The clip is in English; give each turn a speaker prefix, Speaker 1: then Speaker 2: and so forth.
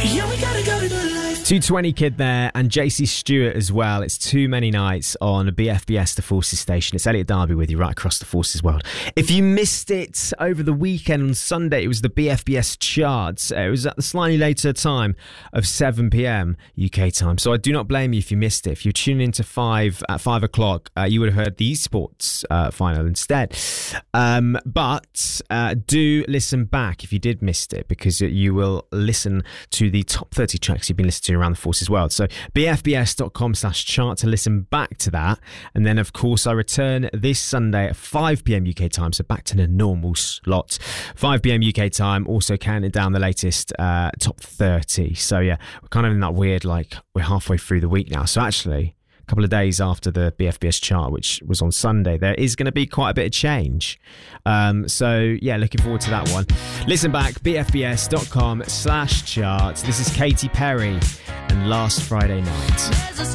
Speaker 1: Yeah, we gotta go to the life.
Speaker 2: 220 Kid there, and JC Stewart as well. It's Too Many Nights on BFBS, the Forces station. It's Elliot Darby with you right across the Forces world. If you missed it over the weekend on Sunday, it was the BFBS charts. It was at the slightly later time of 7 p.m. UK time. So I do not blame you if you missed it. If you're tuning into 5 at 5 o'clock, you would have heard the esports final instead. But do listen back if you did miss it, because you will listen to the top 30 tracks you've been listening to around the Forces world. So bfbs.com/chart to listen back to that. And then, of course, I return this Sunday at 5 p.m. UK time, so back to the normal slot. 5 p.m. UK time, also counting down the latest top 30. So, yeah, we're kind of in that weird, like, we're halfway through the week now. So, actually, a couple of days after the BFBS chart, which was on Sunday, there is going to be quite a bit of change. So, yeah, looking forward to that one. Listen back, bfbs.com/chart. This is Katy Perry and Last Friday Night.